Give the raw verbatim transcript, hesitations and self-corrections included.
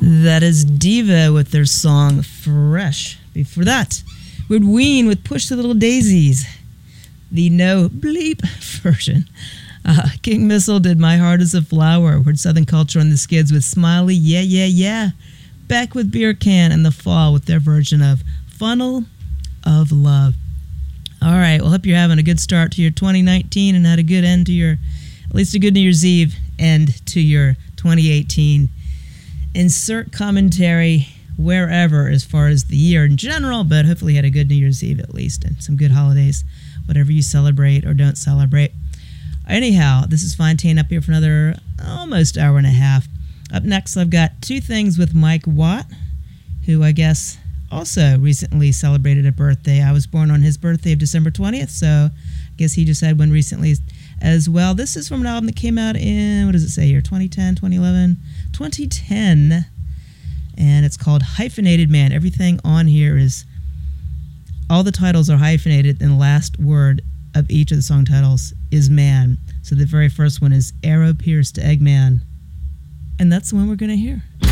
That is Diva with their song Fresh. Before that, we had Ween with Push the Little Daisies, the no bleep version. Uh, King Missile did My Heart is a Flower. We heard Southern Culture on the Skids with Smiley, Yeah, Yeah, Yeah. Back with Beer Can and The Fall with their version of Funnel of Love. All right, well, hope you're having a good start to your twenty nineteen and had a good end to your, at least a good New Year's Eve end to your twenty eighteen. Insert commentary wherever as far as the year in general, but hopefully you had a good New Year's Eve at least and some good holidays, whatever you celebrate or don't celebrate. Anyhow, this is Fontaine up here for another almost hour and a half. Up next, I've got Two Things with Mike Watt, who I guess also recently celebrated a birthday. I was born on his birthday of December twentieth, so I guess he just had one recently as well. This is from an album that came out in, what does it say here, twenty ten, twenty eleven? twenty ten, and it's called Hyphenated Man. Everything on here is, all the titles are hyphenated, and the last word of each of the song titles is man. So the very first one is Arrow Pierced Eggman, and that's the one we're going to hear.